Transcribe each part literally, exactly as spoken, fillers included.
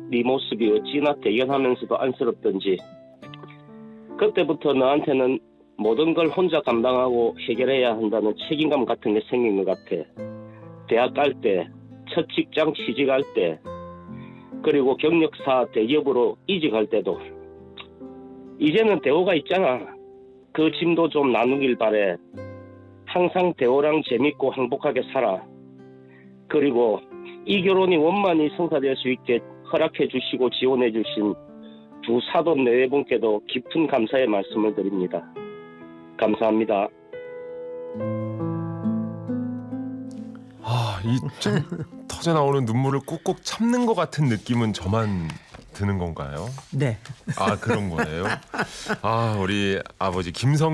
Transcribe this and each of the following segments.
네 모습이 어찌나 대견하면서도 안쓰럽던지 그때부터 너한테는 모든 걸 혼자 감당하고 해결해야 한다는 책임감 같은 게 생긴 것 같아. 대학 갈 때, 첫 직장 취직할 때, 그리고 경력사 대기업으로 이직할 때도. 이제는 대호가 있잖아. 그 짐도 좀 나누길 바래. 항상 대호랑 재밌고 행복하게 살아. 그리고 이 결혼이 원만히 성사될 수 있게 허락해 주시고 지원해 주신 두 사돈 네분께도 깊은 감사의 말씀을 드립니다. 감사합니다. 아, 이 참 터져 나오는 눈물을 꾹꾹 참는 것 같은 느낌은 저만 드는 건가요? 네. 아, 그런 거예요? 아, 우리 아버지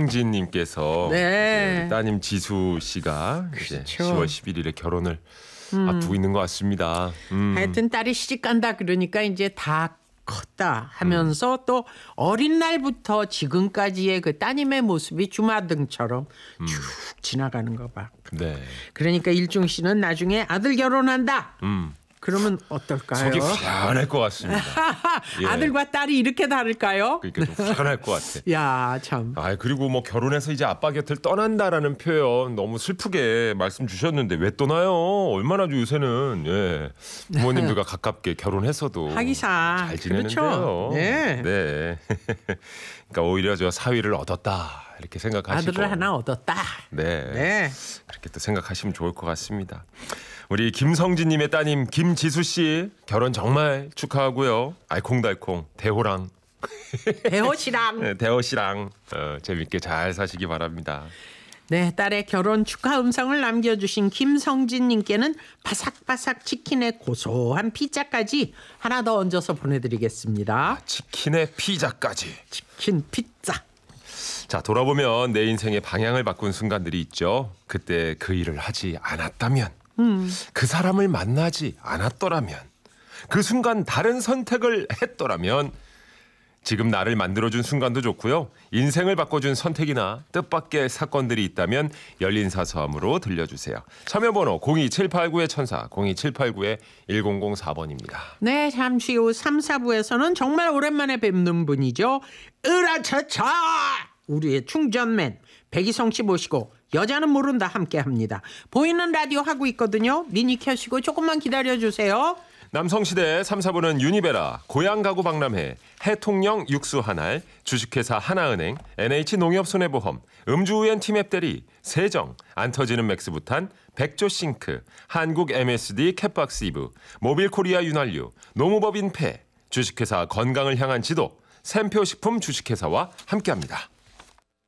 김성진님께서 네. 우리 따님 지수 씨가 이제 그렇죠. 시월 십일일에 결혼을 음. 앞두고 있는 것 같습니다. 음. 하여튼 딸이 시집 간다 그러니까 이제 다 컸다 하면서 음. 또 어린 날부터 지금까지의 그 따님의 모습이 주마등처럼 음. 쭉 지나가는 거 봐. 네. 그러니까 일중 씨는 나중에 아들 결혼한다. 음. 그러면 어떨까요? 속이 후련할 것 같습니다. 예. 아들과 딸이 이렇게 다를까요? 그러니까 좀 후련할 것 같아. 야, 참. 아, 그리고 뭐 결혼해서 이제 아빠 곁을 떠난다라는 표현 너무 슬프게 말씀 주셨는데 왜 떠나요? 얼마나 요새는 예. 부모님들과 가깝게 결혼했어도 하기사. 잘 지내는데요. 그렇죠. 네. 네. 그러니까 오히려 저 사위를 얻었다 이렇게 생각하시고 아들을 하나 얻었다. 네. 네. 그렇게 또 생각하시면 좋을 것 같습니다. 우리 김성진님의 따님 김지수 씨 결혼 정말 축하하고요. 알콩달콩 대호랑 대호 씨랑. 네, 대호 씨랑 어, 재밌게 잘 사시기 바랍니다. 네, 딸의 결혼 축하 음성을 남겨주신 김성진님께는 바삭바삭 치킨의 고소한 피자까지 하나 더 얹어서 보내드리겠습니다. 치킨에 피자까지. 치킨 피자. 자, 돌아보면 내 인생의 방향을 바꾼 순간들이 있죠. 그때 그 일을 하지 않았다면, 음. 그 사람을 만나지 않았더라면, 그 순간 다른 선택을 했더라면 지금 나를 만들어준 순간도 좋고요. 인생을 바꿔준 선택이나 뜻밖의 사건들이 있다면 열린 사서함으로 들려주세요. 참여번호 공이 칠팔구의 천사 공이 칠팔구의 일공공사 번입니다. 네, 잠시 후 삼, 사부에서는 정말 오랜만에 뵙는 분이죠. 으라차차! 우리의 충전맨 백이성 씨 모시고 여자는 모른다 함께합니다. 보이는 라디오 하고 있거든요. 미니 켜시고 조금만 기다려주세요. 남성시대 삼, 사부는 유니베라, 고향가구 박람회, 해통령 육수 한알, 주식회사 하나은행, 엔에이치농협손해보험, 음주우연 티맵대리, 세정, 안 터지는 맥스부탄, 백조싱크, 한국 엠에스디 캣박스 이브, 모빌코리아 윤활유, 노무법인 패, 주식회사 건강을 향한 지도, 샘표식품 주식회사와 함께합니다.